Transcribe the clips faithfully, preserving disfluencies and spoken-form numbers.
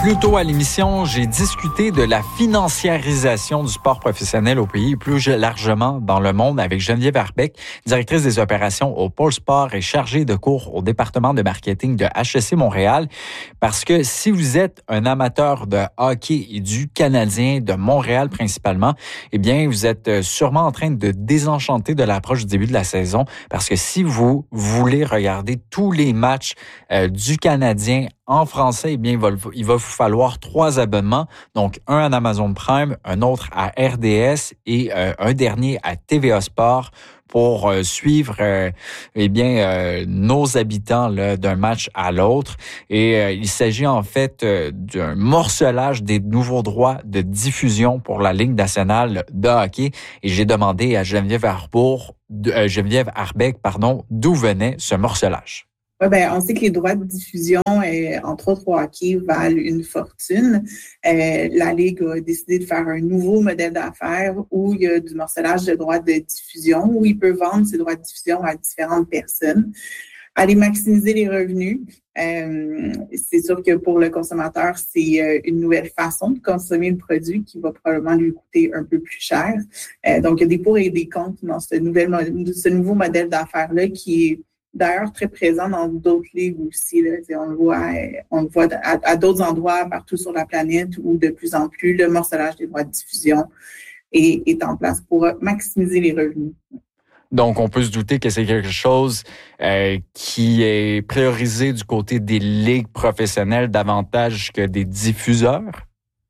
Plus tôt à l'émission, j'ai discuté de la financiarisation du sport professionnel au pays et plus largement dans le monde avec Geneviève Arbeck, directrice des opérations au Pôle Sport et chargée de cours au département de marketing de H E C Montréal. Parce que si vous êtes un amateur de hockey et du Canadien, de Montréal principalement, eh bien, vous êtes sûrement en train de désenchanter de l'approche du début de la saison. Parce que si vous voulez regarder tous les matchs euh, du Canadien en français, eh bien, il va, il va vous falloir trois abonnements. Donc, un à Amazon Prime, un autre à R D S et euh, un dernier à T V A Sport pour euh, suivre euh, eh bien euh, nos habitants là, d'un match à l'autre. Et euh, il s'agit en fait euh, d'un morcelage des nouveaux droits de diffusion pour la Ligue nationale de hockey. Et j'ai demandé à Geneviève Arbour, euh, Geneviève Arbeck, pardon, d'où venait ce morcelage. Ouais, ben, on sait que les droits de diffusion, euh, entre autres au hockey, valent une fortune. Euh, la Ligue a décidé de faire un nouveau modèle d'affaires où il y a du morcelage de droits de diffusion, où il peut vendre ses droits de diffusion à différentes personnes. Aller maximiser les revenus. Euh, c'est sûr que pour le consommateur, c'est euh, une nouvelle façon de consommer le produit qui va probablement lui coûter un peu plus cher. Euh, donc, il y a des pour et des contre dans ce, nouvel, ce nouveau modèle d'affaires-là qui est d'ailleurs très présent dans d'autres ligues aussi. Là. On le voit, on le voit à, à d'autres endroits partout sur la planète où de plus en plus le morcelage des droits de diffusion est, est en place pour maximiser les revenus. Donc, on peut se douter que c'est quelque chose euh, qui est priorisé du côté des ligues professionnelles davantage que des diffuseurs?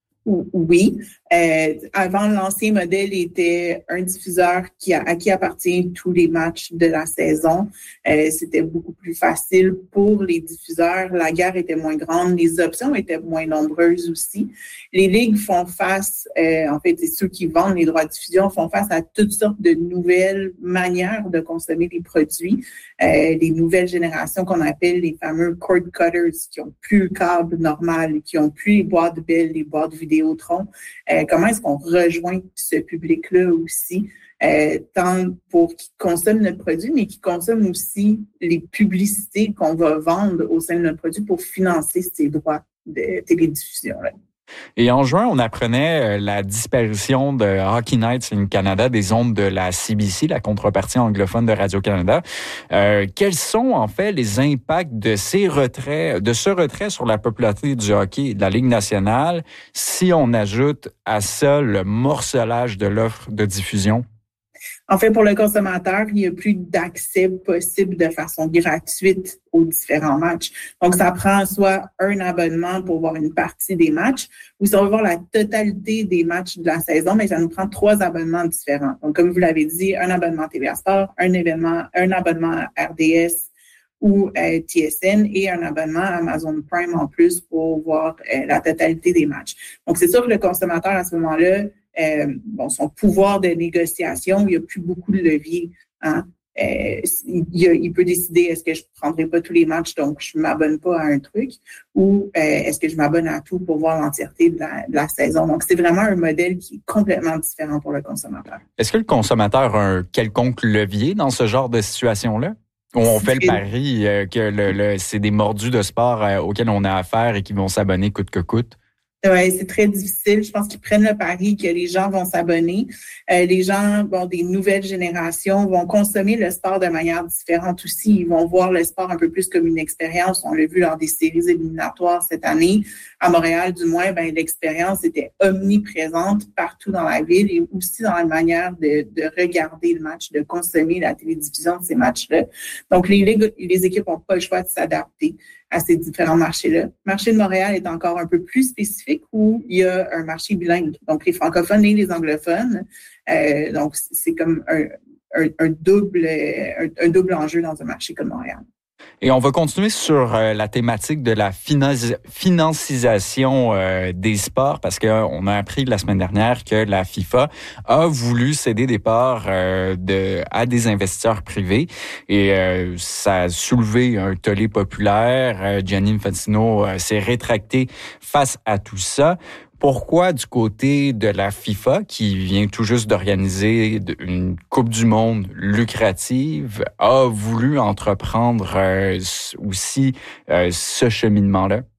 Oui. Euh, avant, l'ancien modèle était un diffuseur qui a, à qui appartient tous les matchs de la saison. Euh, c'était beaucoup plus facile pour les diffuseurs. La guerre était moins grande. Les options étaient moins nombreuses aussi. Les ligues font face, euh, en fait, c'est ceux qui vendent les droits de diffusion font face à toutes sortes de nouvelles manières de consommer les produits. Euh, les nouvelles générations qu'on appelle les fameux cord cutters qui ont plus le câble normal, qui ont plus les boîtes Bell, les boîtes Vidéotron. Euh, comment est-ce qu'on rejoint ce public-là aussi, euh, tant pour qu'ils consomment notre produit, mais qu'ils consomment aussi les publicités qu'on va vendre au sein de notre produit pour financer ces droits de télédiffusion-là. Et en juin, on apprenait la disparition de Hockey Nights in Canada des ondes de la C B C, la contrepartie anglophone de Radio-Canada. Euh, quels sont en fait les impacts de ces retraits, de ce retrait sur la popularité du hockey et de la Ligue nationale si on ajoute à ça le morcelage de l'offre de diffusion? En fait, pour le consommateur, il n'y a plus d'accès possible de façon gratuite aux différents matchs. Donc, ça prend soit un abonnement pour voir une partie des matchs, ou si on veut voir la totalité des matchs de la saison, mais ça nous prend trois abonnements différents. Donc, comme vous l'avez dit, un abonnement T V A Sport, un événement, un abonnement R D S ou euh, T S N et un abonnement Amazon Prime en plus pour voir euh, la totalité des matchs. Donc, c'est sûr que le consommateur, à ce moment-là, Euh, bon, son pouvoir de négociation, il n'y a plus beaucoup de levier. Hein? Euh, il, il peut décider est-ce que je ne prendrai pas tous les matchs, donc je ne m'abonne pas à un truc, ou euh, est-ce que je m'abonne à tout pour voir l'entièreté de la, de la saison. Donc, c'est vraiment un modèle qui est complètement différent pour le consommateur. Est-ce que le consommateur a un quelconque levier dans ce genre de situation-là? Où on fait le pari euh, que le, le, c'est des mordus de sport euh, auxquels on a affaire et qui vont s'abonner coûte que coûte? Oui, c'est très difficile. Je pense qu'ils prennent le pari que les gens vont s'abonner. Euh, les gens, bon, des nouvelles générations vont consommer le sport de manière différente aussi. Ils vont voir le sport un peu plus comme une expérience. On l'a vu lors des séries éliminatoires cette année. À Montréal, du moins, ben, l'expérience était omniprésente partout dans la ville et aussi dans la manière de, de regarder le match, de consommer la télédiffusion de ces matchs-là. Donc, les ligues, les équipes n'ont pas le choix de s'adapter à ces différents marchés-là. Le marché de Montréal est encore un peu plus spécifique où il y a un marché bilingue, donc les francophones et les anglophones. Euh, donc, c'est comme un, un, un, double, un, un double enjeu dans un marché comme Montréal. Et on va continuer sur euh, la thématique de la financi- financisation euh, des sports parce qu'on a appris la semaine dernière que la FIFA a voulu céder des parts euh, de, à des investisseurs privés et euh, ça a soulevé un tollé populaire. Euh, Gianni Infantino euh, s'est rétracté face à tout ça. Pourquoi du côté de la FIFA, qui vient tout juste d'organiser une Coupe du monde lucrative, a voulu entreprendre euh, aussi euh, ce cheminement-là?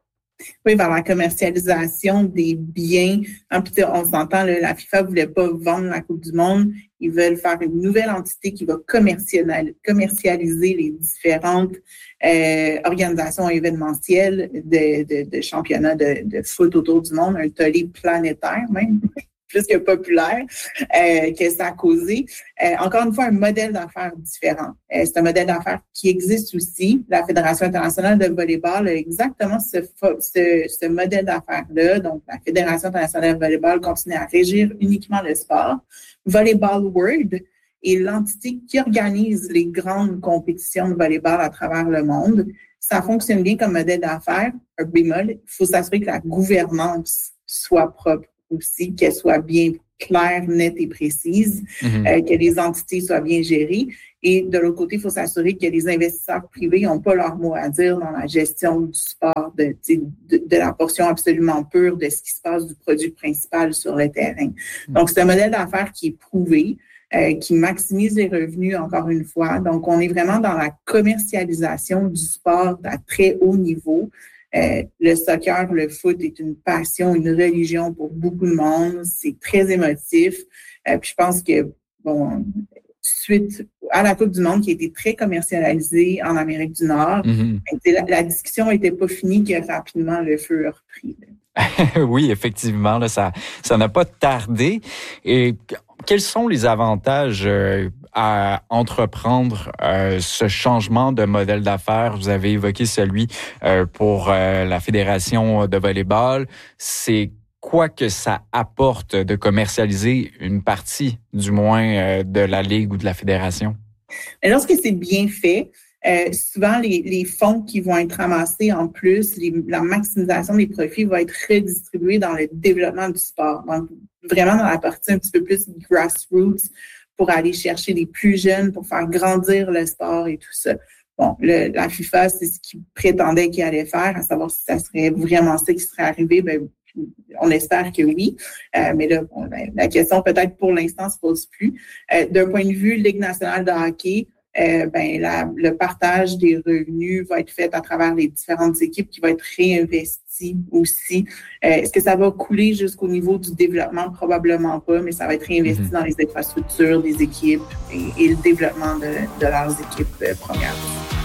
Oui, vers la commercialisation des biens. On s'entend, là, la FIFA ne voulait pas vendre la Coupe du Monde. Ils veulent faire une nouvelle entité qui va commercialiser les différentes euh, organisations événementielles de, de, de championnats de, de foot autour du monde, un tollé planétaire même. Plus que populaire, euh, que ça a causé. Euh, encore une fois, un modèle d'affaires différent. Euh, c'est un modèle d'affaires qui existe aussi. La Fédération internationale de volleyball a exactement ce, ce, ce modèle d'affaires-là. Donc, la Fédération internationale de volleyball continue à régir uniquement le sport. Volleyball World est l'entité qui organise les grandes compétitions de volleyball à travers le monde. Ça fonctionne bien comme modèle d'affaires. Un bémol, il faut s'assurer que la gouvernance soit propre aussi, qu'elle soit bien claire, nette et précise, mm-hmm. euh, que les entités soient bien gérées. Et de l'autre côté, il faut s'assurer que les investisseurs privés n'ont pas leur mot à dire dans la gestion du sport, de, de, de la portion absolument pure de ce qui se passe du produit principal sur le terrain. Mm-hmm. Donc, c'est un modèle d'affaires qui est prouvé, euh, qui maximise les revenus, encore une fois. Donc, on est vraiment dans la commercialisation du sport à très haut niveau. Euh, le soccer, le foot est une passion, une religion pour beaucoup de monde. C'est très émotif. Euh, puis je pense que, bon, suite à la Coupe du Monde qui a été très commercialisée en Amérique du Nord, mm-hmm. la, la discussion n'était pas finie que rapidement le feu a repris. Oui, effectivement, là, ça, ça n'a pas tardé. Et quels sont les avantages euh, à entreprendre euh, ce changement de modèle d'affaires? Vous avez évoqué celui euh, pour euh, la Fédération de volleyball. C'est quoi que ça apporte de commercialiser une partie, du moins, euh, de la Ligue ou de la Fédération? Et lorsque c'est bien fait, Euh, souvent, les, les fonds qui vont être ramassés en plus, les, la maximisation des profits va être redistribuée dans le développement du sport. Donc, vraiment dans la partie un petit peu plus grassroots pour aller chercher les plus jeunes, pour faire grandir le sport et tout ça. Bon, le, la FIFA, c'est ce qu'ils prétendaient qu'ils allaient faire, à savoir si ça serait vraiment ça qui serait arrivé. Ben, on espère que oui. Euh, mais là, bon, ben, la question peut-être pour l'instant se pose plus. Euh, d'un point de vue Ligue nationale de hockey, Euh, ben la, le partage des revenus va être fait à travers les différentes équipes qui va être réinvesti aussi. Euh, est-ce que ça va couler jusqu'au niveau du développement? Probablement pas, mais ça va être réinvesti mm-hmm. dans les infrastructures des équipes et, et le développement de, de leurs équipes euh, premières.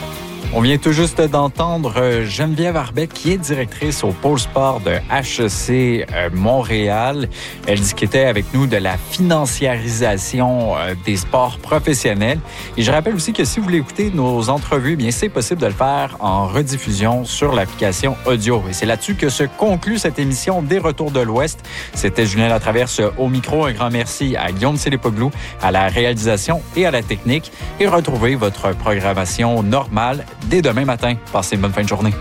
On vient tout juste d'entendre Geneviève Arbeck, qui est directrice au pôle sport de H E C Montréal. Elle discutait avec nous de la financiarisation des sports professionnels. Et je rappelle aussi que si vous voulez écouter nos entrevues, bien c'est possible de le faire en rediffusion sur l'application audio. Et c'est là-dessus que se conclut cette émission des Retours de l'Ouest. C'était Julien Latraverse au micro. Un grand merci à Guillaume Sélépoglou à la réalisation et à la technique. Et retrouvez votre programmation normale dès demain matin. Passez une bonne fin de journée.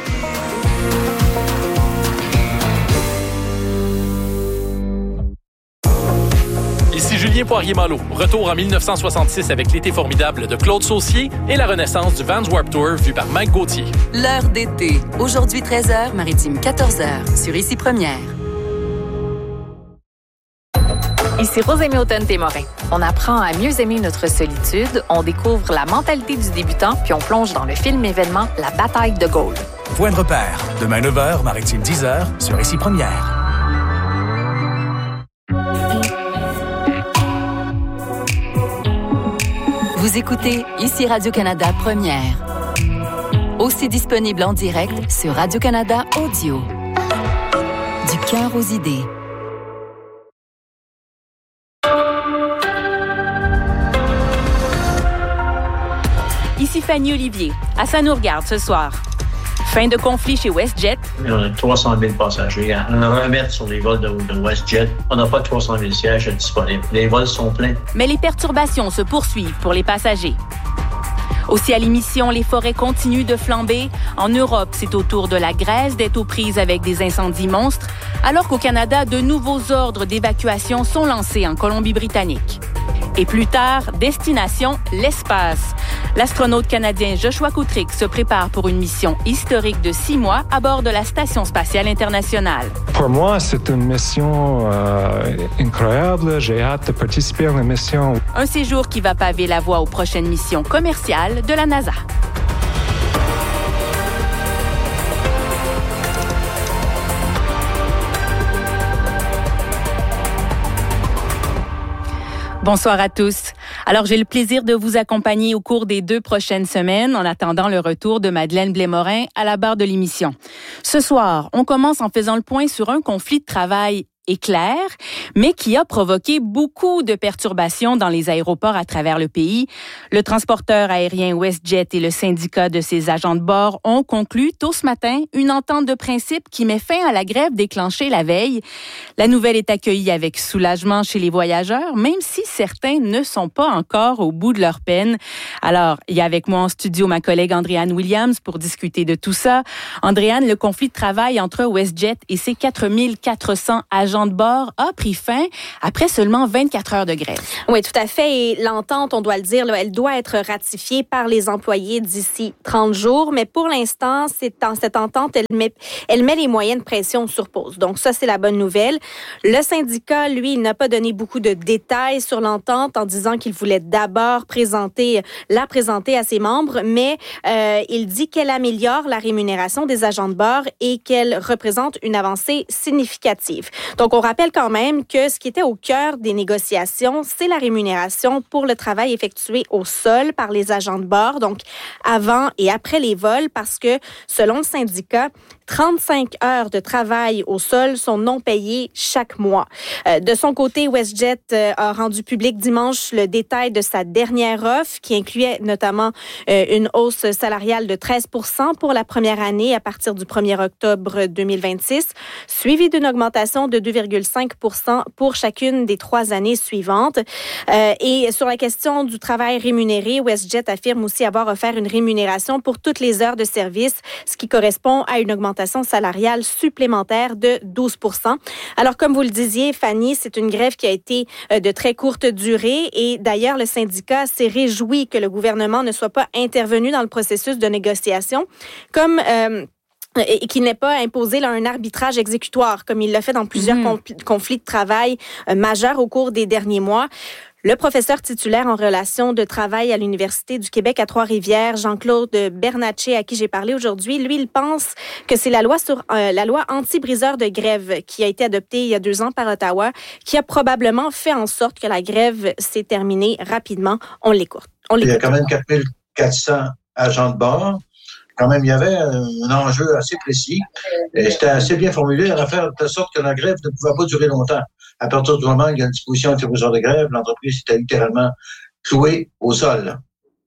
Ici Julien Poirier-Malo. Retour en dix-neuf cent soixante-six avec l'été formidable de Claude Saucier et la renaissance du Vans Warped Tour vu par Mike Gauthier. L'heure d'été. Aujourd'hui treize heures, maritime quatorze heures. Sur Ici Première. Ici Rosémie Automne-Témorin. On apprend à mieux aimer notre solitude, on découvre la mentalité du débutant, puis on plonge dans le film événement La bataille de Gaulle. Point de repère. Demain neuf heures, maritime dix heures, sur Ici Première. Vous écoutez Ici Radio-Canada Première. Aussi disponible en direct sur Radio-Canada Audio. Du cœur aux idées. Ici Fanny Olivier. À ça nous regarde ce soir. Fin de conflit chez WestJet. On a trois cent mille passagers à remettre sur les vols de, de WestJet. On n'a pas trois cent mille sièges disponibles. Les vols sont pleins. Mais les perturbations se poursuivent pour les passagers. Aussi à l'émission, les forêts continuent de flamber. En Europe, c'est au tour de la Grèce d'être aux prises avec des incendies monstres, alors qu'au Canada, de nouveaux ordres d'évacuation sont lancés en Colombie-Britannique. Et plus tard, destination l'espace. L'astronaute canadien Joshua Kutrick se prépare pour une mission historique de six mois à bord de la Station spatiale internationale. Pour moi, c'est une mission euh, incroyable. J'ai hâte de participer à la mission. Un séjour qui va paver la voie aux prochaines missions commerciales de la NASA. Bonsoir à tous. Alors, j'ai le plaisir de vous accompagner au cours des deux prochaines semaines en attendant le retour de Madeleine Blais-Morin à la barre de l'émission. Ce soir, on commence en faisant le point sur un conflit de travail éclair, mais qui a provoqué beaucoup de perturbations dans les aéroports à travers le pays. Le transporteur aérien WestJet et le syndicat de ses agents de bord ont conclu tôt ce matin une entente de principe qui met fin à la grève déclenchée la veille. La nouvelle est accueillie avec soulagement chez les voyageurs, même si certains ne sont pas encore au bout de leur peine. Alors, il y a avec moi en studio ma collègue Andréane Williams pour discuter de tout ça. Andréane, le conflit de travail entre WestJet et ses quatre mille quatre cents agents de bord a pris fin après seulement vingt-quatre heures de grève. Oui, tout à fait. Et l'entente, on doit le dire, là, elle doit être ratifiée par les employés d'ici trente jours. Mais pour l'instant, c'est dans cette entente, elle met, elle met les moyens de pression sur pause. Donc ça, c'est la bonne nouvelle. Le syndicat, lui, il n'a pas donné beaucoup de détails sur l'entente en disant qu'il voulait d'abord présenter, la présenter à ses membres, mais euh, il dit qu'elle améliore la rémunération des agents de bord et qu'elle représente une avancée significative. Donc, on rappelle quand même que ce qui était au cœur des négociations, c'est la rémunération pour le travail effectué au sol par les agents de bord, donc avant et après les vols, parce que selon le syndicat, trente-cinq heures de travail au sol sont non payées chaque mois. Euh, de son côté, WestJet euh, a rendu public dimanche le détail de sa dernière offre qui incluait notamment euh, une hausse salariale de treize pour cent pour la première année à partir du premier octobre deux mille vingt-six, suivie d'une augmentation de deux virgule cinq pour cent pour chacune des trois années suivantes. Euh, et sur la question du travail rémunéré, WestJet affirme aussi avoir offert une rémunération pour toutes les heures de service, ce qui correspond à une augmentation salariale supplémentaire de douze pour cent. Alors, comme vous le disiez, Fanny, c'est une grève qui a été de très courte durée et d'ailleurs, le syndicat s'est réjoui que le gouvernement ne soit pas intervenu dans le processus de négociation, comme... Euh, et qui n'ait pas imposé là, un arbitrage exécutoire, comme il l'a fait dans plusieurs mmh. compl- conflits de travail euh, majeurs au cours des derniers mois. Le professeur titulaire en relations de travail à l'Université du Québec à Trois-Rivières, Jean-Claude Bernatchez, à qui j'ai parlé aujourd'hui, lui, il pense que c'est la loi sur euh, la loi anti-briseur de grève qui a été adoptée il y a deux ans par Ottawa, qui a probablement fait en sorte que la grève s'est terminée rapidement. On l'écoute. On l'écoute. Il y a quand même quatre mille quatre cents agents de bord. Quand même, il y avait un enjeu assez précis et c'était assez bien formulé à faire de sorte que la grève ne pouvait pas durer longtemps. À partir du moment où il y a une disposition anti-briseur de grève, l'entreprise était littéralement clouée au sol.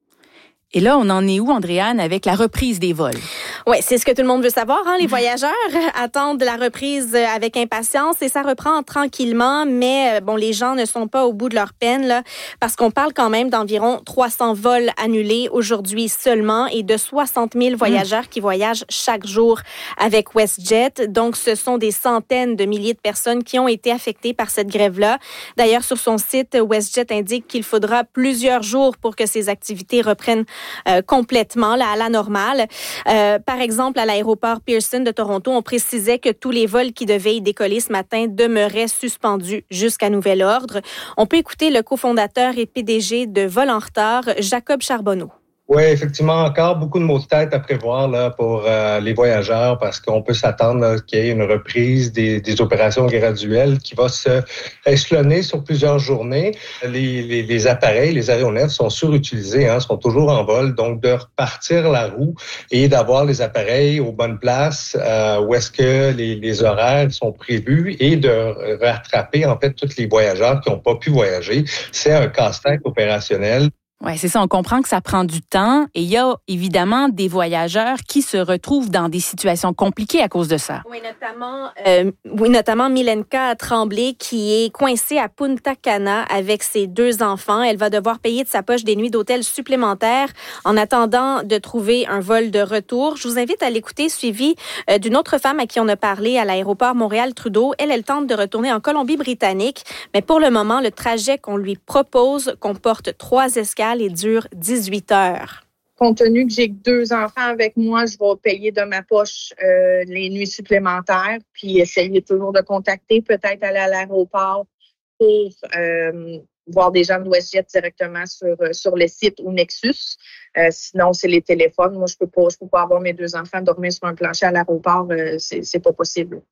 Et là, on en est où, Andréane, avec la reprise des vols? Oui, c'est ce que tout le monde veut savoir. Hein? Les voyageurs attendent la reprise avec impatience et ça reprend tranquillement, mais bon, les gens ne sont pas au bout de leur peine là, parce qu'on parle quand même d'environ trois cents vols annulés aujourd'hui seulement et de soixante mille voyageurs mmh. qui voyagent chaque jour avec WestJet. Donc, ce sont des centaines de milliers de personnes qui ont été affectées par cette grève-là. D'ailleurs, sur son site, WestJet indique qu'il faudra plusieurs jours pour que ces activités reprennent Euh, complètement là, à la normale. Euh, par exemple, à l'aéroport Pearson de Toronto, on précisait que tous les vols qui devaient y décoller ce matin demeuraient suspendus jusqu'à nouvel ordre. On peut écouter le cofondateur et P D G de Vol en retard, Jacob Charbonneau. Oui, effectivement, encore beaucoup de maux de tête à prévoir là, pour euh, les voyageurs parce qu'on peut s'attendre là, qu'il y ait une reprise des, des opérations graduelles qui va se échelonner sur plusieurs journées. Les, les, les appareils, les aéronefs sont surutilisés, hein, sont toujours en vol, donc de repartir la roue et d'avoir les appareils aux bonnes places euh, où est-ce que les, les horaires sont prévus et de rattraper en fait tous les voyageurs qui n'ont pas pu voyager. C'est un casse-tête opérationnel. Oui, c'est ça. On comprend que ça prend du temps et il y a évidemment des voyageurs qui se retrouvent dans des situations compliquées à cause de ça. Oui, notamment, euh, oui, notamment Milenka Tremblay qui est coincée à Punta Cana avec ses deux enfants. Elle va devoir payer de sa poche des nuits d'hôtel supplémentaires en attendant de trouver un vol de retour. Je vous invite à l'écouter, suivi euh, d'une autre femme à qui on a parlé à l'aéroport Montréal-Trudeau. Elle, elle tente de retourner en Colombie-Britannique, mais pour le moment, le trajet qu'on lui propose comporte trois escales et dure dix-huit heures. Compte tenu que j'ai deux enfants avec moi, je vais payer de ma poche euh, les nuits supplémentaires, puis essayer toujours de contacter, peut-être aller à l'aéroport pour euh, voir des gens de WestJet directement sur, sur le site ou Nexus. Euh, sinon, c'est les téléphones. Moi, je peux pas, je peux pas avoir mes deux enfants dormir sur un plancher à l'aéroport. Euh, c'est, c'est pas possible.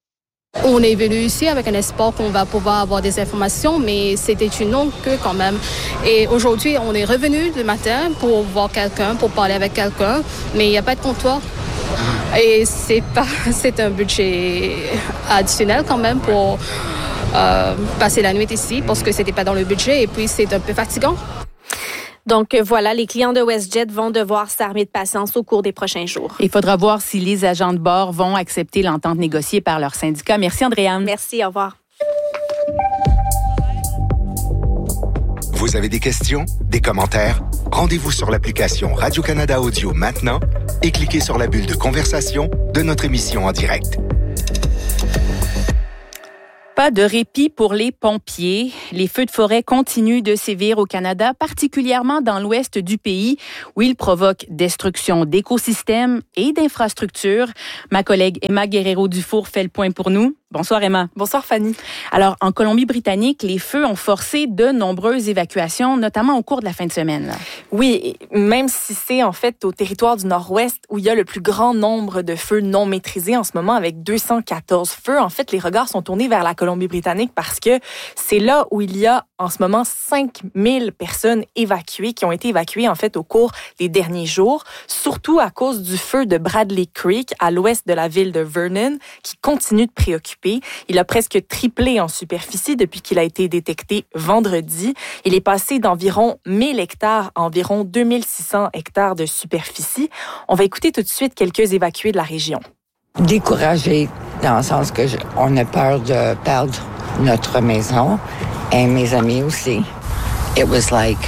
On est venu ici avec un espoir qu'on va pouvoir avoir des informations, mais c'était une longue queue quand même. Et aujourd'hui, on est revenu le matin pour voir quelqu'un, pour parler avec quelqu'un, mais il n'y a pas de comptoir. Et c'est pas, c'est un budget additionnel quand même pour euh, passer la nuit ici, parce que c'était pas dans le budget, et puis c'est un peu fatigant. Donc voilà, les clients de WestJet vont devoir s'armer de patience au cours des prochains jours. Il faudra voir si les agents de bord vont accepter l'entente négociée par leur syndicat. Merci, Andréane. Merci, au revoir. Vous avez des questions, des commentaires? Rendez-vous sur l'application Radio-Canada Audio maintenant et cliquez sur la bulle de conversation de notre émission en direct. Pas de répit pour les pompiers. Les feux de forêt continuent de sévir au Canada, particulièrement dans l'ouest du pays, où ils provoquent destruction d'écosystèmes et d'infrastructures. Ma collègue Emma Guerrero-Dufour fait le point pour nous. Bonsoir Emma. Bonsoir Fanny. Alors, en Colombie-Britannique, les feux ont forcé de nombreuses évacuations, notamment au cours de la fin de semaine. Là. Oui, même si c'est en fait au territoire du Nord-Ouest où il y a le plus grand nombre de feux non maîtrisés en ce moment, avec deux cent quatorze feux. En fait, les regards sont tournés vers la Colombie-Britannique parce que c'est là où il y a en ce moment cinq mille personnes évacuées, qui ont été évacuées en fait au cours des derniers jours, surtout à cause du feu de Bradley Creek à l'ouest de la ville de Vernon, qui continue de préoccuper. Il a presque triplé en superficie depuis qu'il a été détecté vendredi. Il est passé d'environ mille hectares à environ deux mille six cents hectares de superficie. On va écouter tout de suite quelques évacués de la région. Découragé dans le sens que je, on a peur de perdre notre maison et mes amis aussi. It was like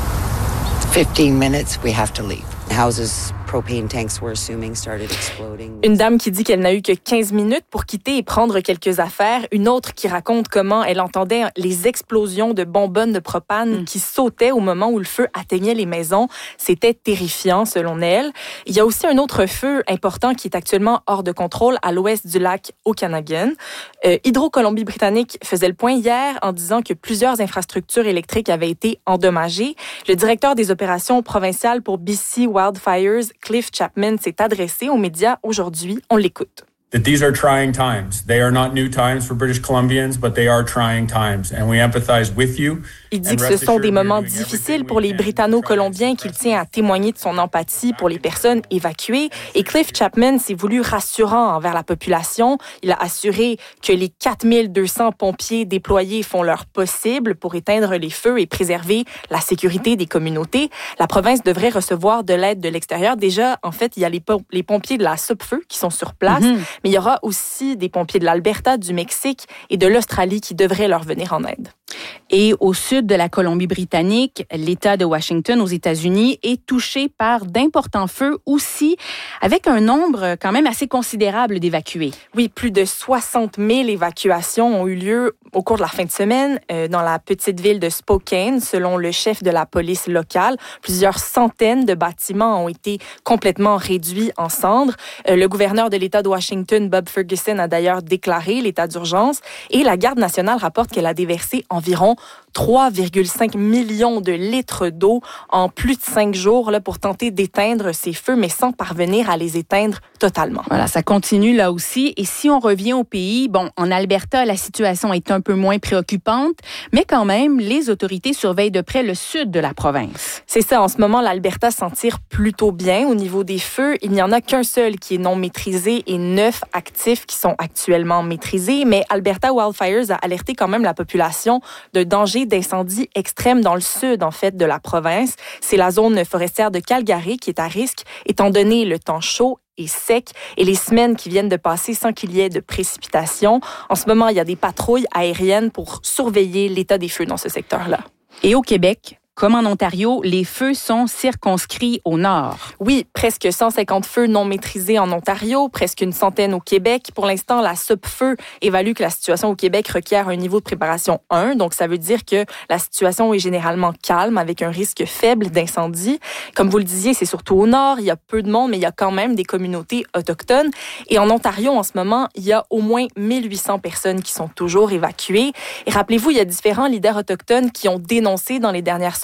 fifteen minutes, we have to leave. Houses, propane tanks we're assuming started exploding. Une dame qui dit qu'elle n'a eu que quinze minutes pour quitter et prendre quelques affaires. Une autre qui raconte comment elle entendait les explosions de bonbonnes de propane mm. qui sautaient au moment où le feu atteignait les maisons. C'était terrifiant, selon elle. Il y a aussi un autre feu important qui est actuellement hors de contrôle à l'ouest du lac Okanagan. Euh, Hydro-Colombie-Britannique faisait le point hier en disant que plusieurs infrastructures électriques avaient été endommagées. Le directeur des opérations provinciales pour B C Wildfires, Cliff Chapman, s'est adressé aux médias aujourd'hui. On l'écoute. That these are trying times. They are not new times for British Columbians, but they are trying times, and we empathize with you. Il dit que ce sont des moments difficiles pour les Britanno-Colombiens qu'il tient à témoigner de son empathie pour les personnes évacuées. Et Cliff Chapman s'est voulu rassurant envers la population. Il a assuré que les quatre mille deux cents pompiers déployés font leur possible pour éteindre les feux et préserver la sécurité des communautés. La province devrait recevoir de l'aide de l'extérieur. Déjà, en fait, il y a les, po- les pompiers de la Sopfeu qui sont sur place, mm-hmm. mais il y aura aussi des pompiers de l'Alberta, du Mexique et de l'Australie qui devraient leur venir en aide. Et au sud de la Colombie-Britannique, l'État de Washington aux États-Unis est touché par d'importants feux aussi, avec un nombre quand même assez considérable d'évacués. Oui, plus de soixante mille évacuations ont eu lieu au cours de la fin de semaine euh, dans la petite ville de Spokane, selon le chef de la police locale. Plusieurs centaines de bâtiments ont été complètement réduits en cendres. Euh, le gouverneur de l'État de Washington, Bob Ferguson, a d'ailleurs déclaré l'état d'urgence et la Garde nationale rapporte qu'elle a déversé environ trois virgule cinq millions de litres d'eau en plus de cinq jours là, pour tenter d'éteindre ces feux, mais sans parvenir à les éteindre totalement. Voilà, ça continue là aussi. Et si on revient au pays, bon, en Alberta, la situation est un peu moins préoccupante, mais quand même, les autorités surveillent de près le sud de la province. C'est ça. En ce moment, l'Alberta s'en tire plutôt bien au niveau des feux. Il n'y en a qu'un seul qui est non maîtrisé et neuf actifs qui sont actuellement maîtrisés. Mais Alberta Wildfires a alerté quand même la population de danger d'incendie extrême dans le sud, en fait, de la province. C'est la zone forestière de Calgary qui est à risque, étant donné le temps chaud et sec et les semaines qui viennent de passer sans qu'il y ait de précipitations. En ce moment, il y a des patrouilles aériennes pour surveiller l'état des feux dans ce secteur-là. Et au Québec, comme en Ontario, les feux sont circonscrits au nord. Oui, presque cent cinquante feux non maîtrisés en Ontario, presque une centaine au Québec. Pour l'instant, la Sopfeu évalue que la situation au Québec requiert un niveau de préparation un. Donc, ça veut dire que la situation est généralement calme, avec un risque faible d'incendie. Comme vous le disiez, c'est surtout au nord. Il y a peu de monde, mais il y a quand même des communautés autochtones. Et en Ontario, en ce moment, il y a au moins mille huit cents personnes qui sont toujours évacuées. Et rappelez-vous, il y a différents leaders autochtones qui ont dénoncé dans les dernières semaines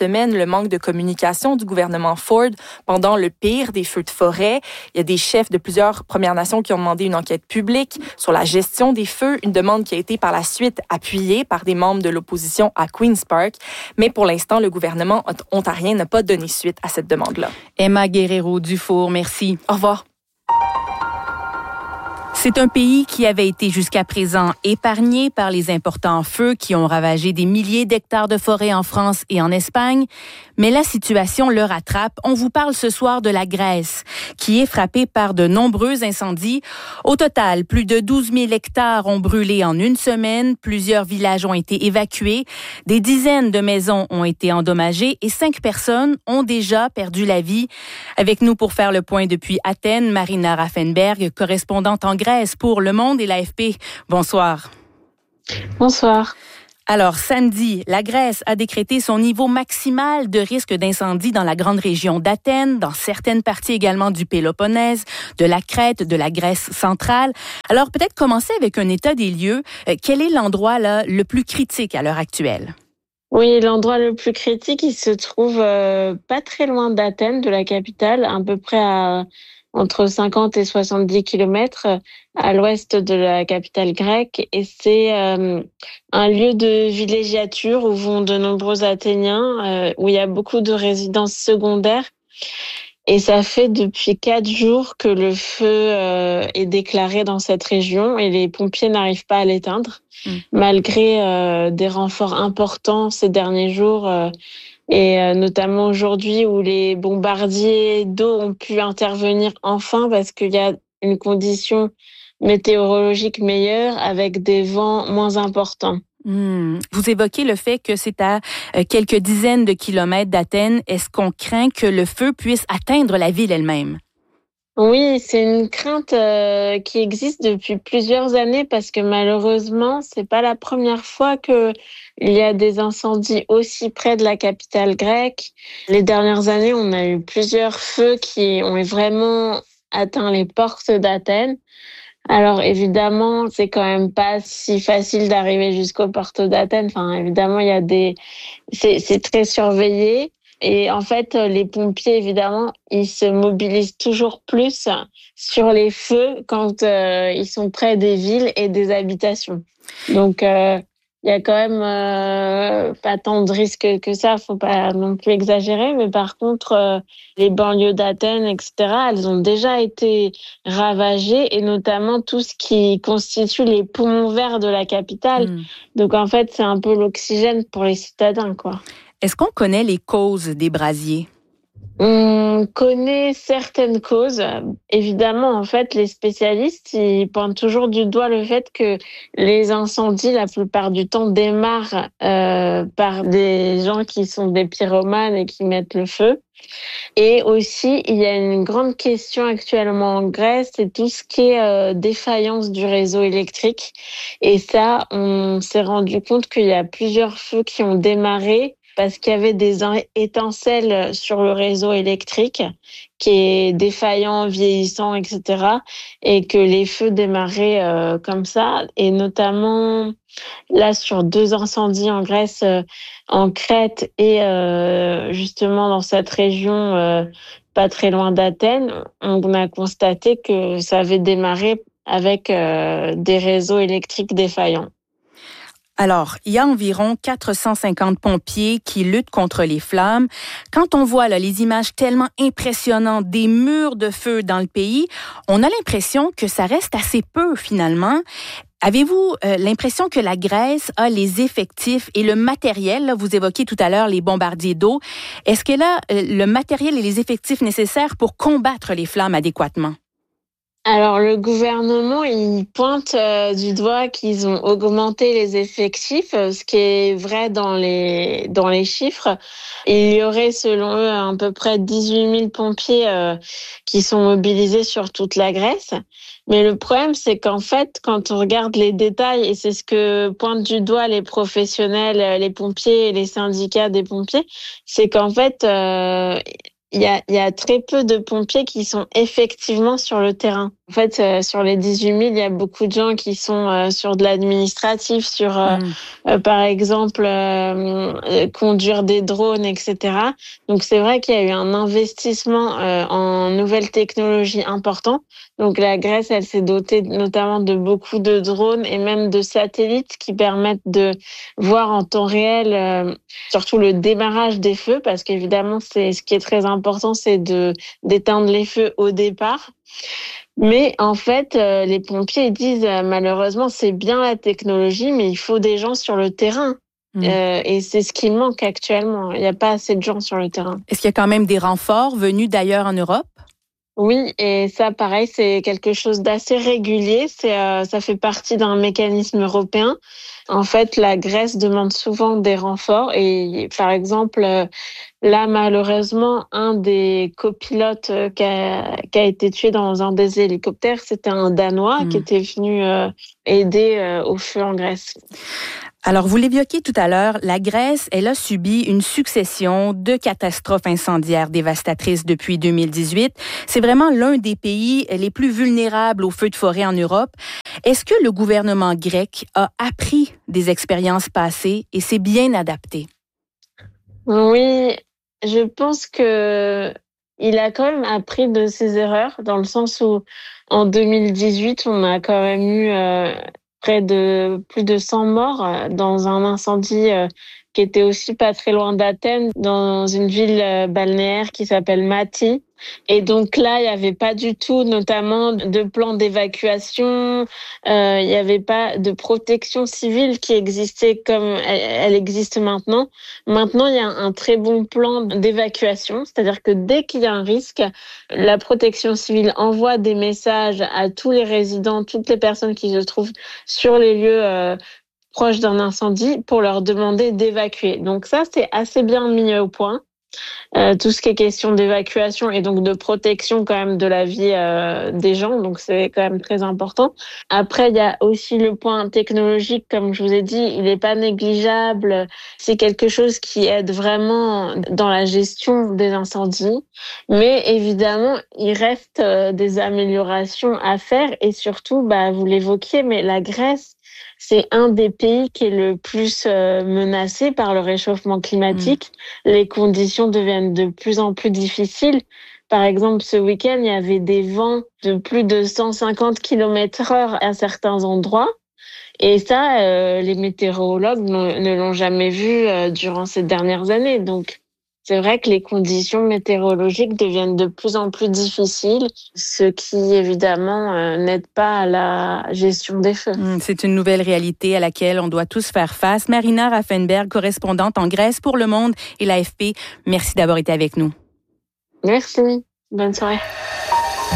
semaine le manque de communication du gouvernement Ford pendant le pire des feux de forêt. Il y a des chefs de plusieurs Premières Nations qui ont demandé une enquête publique sur la gestion des feux, une demande qui a été par la suite appuyée par des membres de l'opposition à Queen's Park. Mais pour l'instant, le gouvernement ontarien n'a pas donné suite à cette demande-là. Emma Guerrero-Dufour, merci. Au revoir. C'est un pays qui avait été jusqu'à présent épargné par les importants feux qui ont ravagé des milliers d'hectares de forêt en France et en Espagne. Mais la situation le rattrape. On vous parle ce soir de la Grèce, qui est frappée par de nombreux incendies. Au total, plus de douze mille hectares ont brûlé en une semaine. Plusieurs villages ont été évacués. Des dizaines de maisons ont été endommagées et cinq personnes ont déjà perdu la vie. Avec nous pour faire le point depuis Athènes, Marina Raffenberg, correspondante en Grèce pour Le Monde et l'A F P. Bonsoir. Bonsoir. Alors, samedi, la Grèce a décrété son niveau maximal de risque d'incendie dans la grande région d'Athènes, dans certaines parties également du Péloponnèse, de la Crète, de la Grèce centrale. Alors, peut-être commencer avec un état des lieux. Euh, quel est l'endroit là, le plus critique à l'heure actuelle? Oui, l'endroit le plus critique, il se trouve euh, pas très loin d'Athènes, de la capitale, à peu près à entre cinquante et soixante-dix kilomètres à l'ouest de la capitale grecque. Et c'est euh, un lieu de villégiature où vont de nombreux Athéniens, euh, où il y a beaucoup de résidences secondaires. Et ça fait depuis quatre jours que le feu euh, est déclaré dans cette région et les pompiers n'arrivent pas à l'éteindre, mmh. malgré euh, des renforts importants ces derniers jours. Euh, Et euh, notamment aujourd'hui où les bombardiers d'eau ont pu intervenir enfin parce qu'il y a une condition météorologique meilleure avec des vents moins importants. Mmh. Vous évoquez le fait que c'est à euh, quelques dizaines de kilomètres d'Athènes. Est-ce qu'on craint que le feu puisse atteindre la ville elle-même? Oui, c'est une crainte euh, qui existe depuis plusieurs années parce que malheureusement, c'est pas la première fois que il y a des incendies aussi près de la capitale grecque. Les dernières années, on a eu plusieurs feux qui ont vraiment atteint les portes d'Athènes. Alors évidemment, c'est quand même pas si facile d'arriver jusqu'aux portes d'Athènes. Enfin, évidemment, il y a des, c'est, c'est très surveillé. Et en fait, les pompiers, évidemment, ils se mobilisent toujours plus sur les feux quand euh, ils sont près des villes et des habitations. Donc, euh, il y a quand même euh, pas tant de risques que ça, faut pas non plus exagérer. Mais par contre, euh, les banlieues d'Athènes, et cetera, elles ont déjà été ravagées, et notamment tout ce qui constitue les poumons verts de la capitale. Mmh. Donc, en fait, c'est un peu l'oxygène pour les citadins, quoi. Est-ce qu'on connaît les causes des brasiers? On connaît certaines causes. Évidemment, en fait, les spécialistes, ils pointent toujours du doigt le fait que les incendies, la plupart du temps, démarrent euh, par des gens qui sont des pyromanes et qui mettent le feu. Et aussi, il y a une grande question actuellement en Grèce, c'est tout ce qui est euh, défaillance du réseau électrique. Et ça, on s'est rendu compte qu'il y a plusieurs feux qui ont démarré parce qu'il y avait des étincelles sur le réseau électrique qui est défaillant, vieillissant, et cetera. Et que les feux démarraient euh, comme ça. Et notamment, là, sur deux incendies en Grèce, euh, en Crète et euh, justement dans cette région euh, pas très loin d'Athènes, on a constaté que ça avait démarré avec euh, des réseaux électriques défaillants. Alors, il y a environ quatre cent cinquante pompiers qui luttent contre les flammes. Quand on voit là, les images tellement impressionnantes des murs de feu dans le pays, on a l'impression que ça reste assez peu finalement. Avez-vous euh, l'impression que la Grèce a les effectifs et le matériel, là, vous évoquiez tout à l'heure les bombardiers d'eau, est-ce qu'elle a euh, le matériel et les effectifs nécessaires pour combattre les flammes adéquatement? Alors, le gouvernement, il pointe euh, du doigt qu'ils ont augmenté les effectifs, ce qui est vrai dans les dans les chiffres. Il y aurait, selon eux, à peu près dix-huit mille pompiers euh, qui sont mobilisés sur toute la Grèce. Mais le problème, c'est qu'en fait, quand on regarde les détails, et c'est ce que pointent du doigt les professionnels, les pompiers et les syndicats des pompiers, c'est qu'en fait, euh, Il y, a, il y a très peu de pompiers qui sont effectivement sur le terrain. En fait, euh, sur les dix-huit mille, il y a beaucoup de gens qui sont euh, sur de l'administratif, sur, euh, mmh. euh, par exemple, euh, euh, conduire des drones, et cetera. Donc, c'est vrai qu'il y a eu un investissement euh, en nouvelles technologies important. Donc, la Grèce, elle s'est dotée notamment de beaucoup de drones et même de satellites qui permettent de voir en temps réel, euh, surtout le démarrage des feux, parce qu'évidemment, c'est ce qui est très important, c'est de d'éteindre les feux au départ. Mais en fait, euh, les pompiers ils disent euh, malheureusement c'est bien la technologie, mais il faut des gens sur le terrain. Mmh. Euh, et c'est ce qui manque actuellement. Il n'y a pas assez de gens sur le terrain. Est-ce qu'il y a quand même des renforts venus d'ailleurs en Europe? Oui, et ça, pareil, c'est quelque chose d'assez régulier. C'est, euh, ça fait partie d'un mécanisme européen. En fait, la Grèce demande souvent des renforts. Et par exemple, euh, là, malheureusement, un des copilotes euh, qui, a, qui a été tué dans un des hélicoptères, c'était un Danois mmh. qui était venu euh, aider euh, au feu en Grèce. Alors, vous l'évoquiez tout à l'heure, la Grèce, elle a subi une succession de catastrophes incendiaires dévastatrices depuis deux mille dix-huit. C'est vraiment l'un des pays les plus vulnérables aux feux de forêt en Europe. Est-ce que le gouvernement grec a appris des expériences passées et s'est bien adapté? Oui, je pense que il a quand même appris de ses erreurs, dans le sens où en deux mille dix-huit, on a quand même eu euh, près de plus de cent morts dans un incendie euh, qui était aussi pas très loin d'Athènes, dans une ville euh, balnéaire qui s'appelle Mati. Et donc là, il n'y avait pas du tout, notamment, de plan d'évacuation. Euh, il n'y avait pas de protection civile qui existait comme elle, elle existe maintenant. Maintenant, il y a un très bon plan d'évacuation, c'est-à-dire que dès qu'il y a un risque, la protection civile envoie des messages à tous les résidents, toutes les personnes qui se trouvent sur les lieux euh, proches d'un incendie pour leur demander d'évacuer. Donc ça, c'est assez bien mis au point. Euh, tout ce qui est question d'évacuation et donc de protection quand même de la vie euh, des gens, donc c'est quand même très important. Après, il y a aussi le point technologique, comme je vous ai dit, il n'est pas négligeable. C'est quelque chose qui aide vraiment dans la gestion des incendies, mais évidemment, il reste euh, des améliorations à faire et surtout, bah, vous l'évoquiez, mais la Grèce, c'est un des pays qui est le plus euh, menacé par le réchauffement climatique. Mmh. Les conditions deviennent de plus en plus difficiles. Par exemple, ce week-end, il y avait des vents de plus de cent cinquante kilomètres heure à certains endroits. Et ça, euh, les météorologues ne l'ont jamais vu euh, durant ces dernières années. Donc, c'est vrai que les conditions météorologiques deviennent de plus en plus difficiles, ce qui, évidemment, euh, n'aide pas à la gestion des feux. C'est une nouvelle réalité à laquelle on doit tous faire face. Marina Raffenberg, correspondante en Grèce pour Le Monde et l'A F P, merci d'avoir été avec nous. Merci. Bonne soirée.